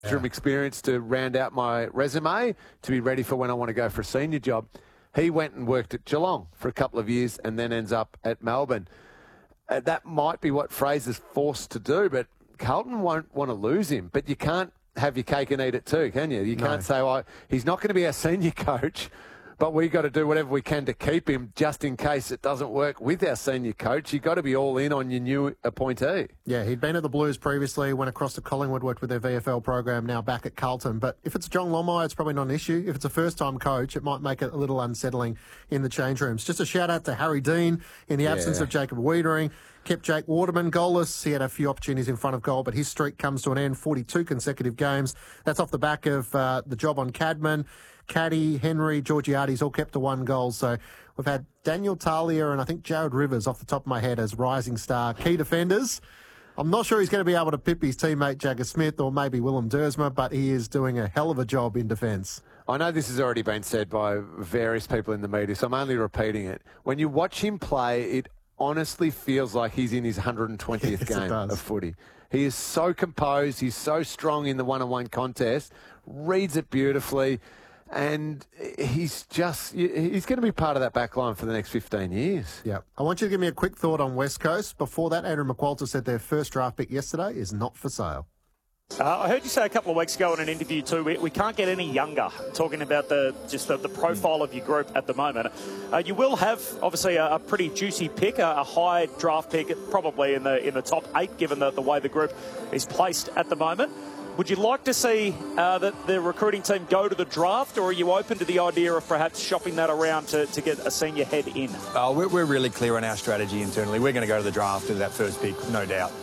From experience to round out my resume to be ready for when I want to go for a senior job. He went and worked at Geelong for a couple of years and then ends up at Melbourne. That might be what Fraser's forced to do, but Carlton won't want to lose him. But you can't have your cake and eat it too, can you? You can't say, well, he's not going to be our senior coach, but we've got to do whatever we can to keep him just in case it doesn't work with our senior coach. You've got to be all in on your new appointee. Yeah, he'd been at the Blues previously, went across to Collingwood, worked with their VFL program, now back at Carlton. But if it's John Longmire, it's probably not an issue. If it's a first-time coach, it might make it a little unsettling in the change rooms. Just a shout-out to Harry Dean in the absence of Jacob Wiedering. Kept Jake Waterman goalless. He had a few opportunities in front of goal, but his streak comes to an end, 42 consecutive games. That's off the back of the job on Cadman. Caddy, Henry, Georgiades all kept to one goal. So we've had Daniel Talia and I think Jared Rivers off the top of my head as rising star key defenders. I'm not sure he's going to be able to pip his teammate Jagger Smith or maybe Willem Dersma, but he is doing a hell of a job in defence. I know this has already been said by various people in the media, so I'm only repeating it. When you watch him play, it honestly feels like he's in his 120th game of footy. He is so composed. He's so strong in the one-on-one contest, reads it beautifully. And he's going to be part of that back line for the next 15 years. Yeah. I want you to give me a quick thought on West Coast. Before that, Andrew McQualter said their first draft pick yesterday is not for sale. I heard you say a couple of weeks ago in an interview too, we can't get any younger, talking about the profile of your group at the moment. You will have, obviously, a pretty juicy pick, a high draft pick, probably in the top 8, given the way the group is placed at the moment. Would you like to see that the recruiting team go to the draft, or are you open to the idea of perhaps shopping that around to get a senior head in? We're really clear on our strategy internally. We're going to go to the draft as that first pick, no doubt.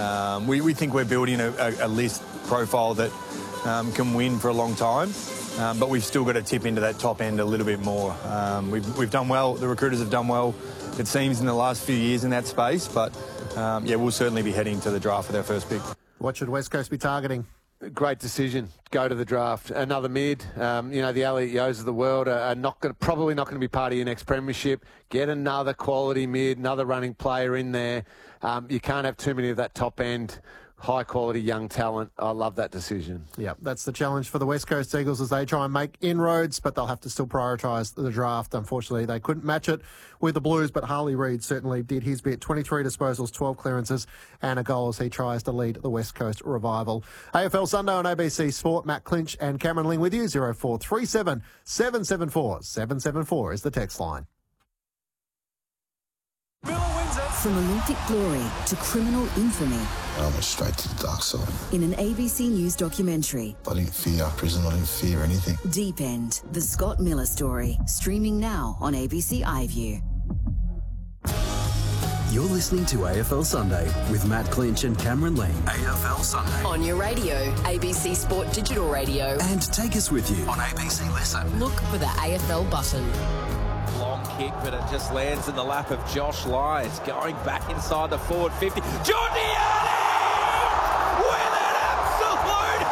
We think we're building a list profile that can win for a long time, but we've still got to tip into that top end a little bit more. We've done well. The recruiters have done well, it seems, in the last few years in that space, but we'll certainly be heading to the draft with our first pick. What should West Coast be targeting? Great decision. Go to the draft. Another mid. The Elliot Yos of the world are probably not going to be part of your next premiership. Get another quality mid, another running player in there. You can't have too many of that top end, high quality young talent. I love that decision. Yeah, that's the challenge for the West Coast Eagles as they try and make inroads, but they'll have to still prioritise the draft. Unfortunately, they couldn't match it with the Blues, but Harley Reid certainly did his bit. 23 disposals, 12 clearances and a goal as he tries to lead the West Coast Revival. AFL Sunday on ABC Sport. Matt Clinch and Cameron Ling with you. 0437 774 774 is the text line. From Olympic glory to criminal infamy. I went straight to the dark side. In an ABC News documentary. I didn't fear prison, I didn't fear anything. Deep End, the Scott Miller story. Streaming now on ABC iView. You're listening to AFL Sunday with Matt Clinch and Cameron Ling. AFL Sunday. On your radio, ABC Sport Digital Radio. And take us with you on ABC Listen. Look for the AFL button. Long kick, but it just lands in the lap of Josh Lyons. Going back inside the forward 50. Giorgiades with an absolute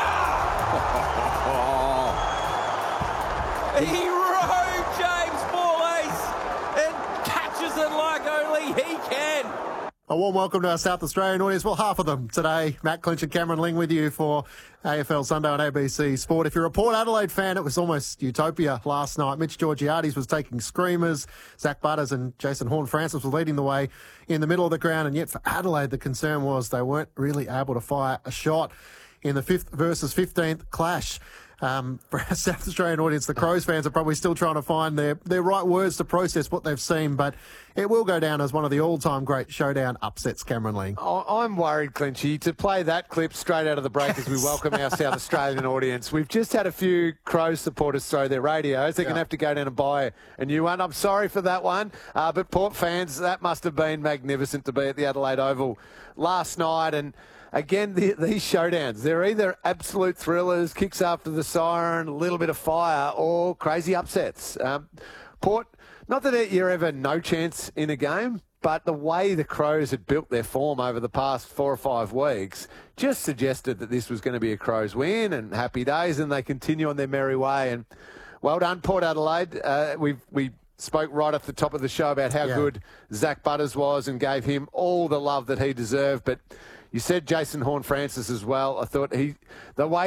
hanger! He rode James Borlase and catches it like only he can. A warm welcome to our South Australian audience. Well, half of them today. Matt Clinch and Cameron Ling with you for AFL Sunday on ABC Sport. If you're a Port Adelaide fan, it was almost utopia last night. Mitch Georgiades was taking screamers. Zach Butters and Jason Horne-Francis were leading the way in the middle of the ground. And yet for Adelaide, the concern was they weren't really able to fire a shot in the 5th versus 15th clash. For our South Australian audience, the Crows fans are probably still trying to find their right words to process what they've seen, but it will go down as one of the all-time great showdown upsets, Cameron Ling. I'm worried, Clinchy, to play that clip straight out of the break as we welcome our South Australian audience. We've just had a few Crows supporters throw their radios. They're going to have to go down and buy a new one. I'm sorry for that one, but Port fans, that must have been magnificent to be at the Adelaide Oval last night. And again, these showdowns, they're either absolute thrillers, kicks after the siren, a little bit of fire, or crazy upsets. Port, not that you're ever no chance in a game, but the way the Crows had built their form over the past 4 or 5 weeks just suggested that this was going to be a Crows win and happy days, and they continue on their merry way. And well done, Port Adelaide. We spoke right off the top of the show about how good Zach Butters was and gave him all the love that he deserved, but you said Jason Horne-Francis as well. I thought the way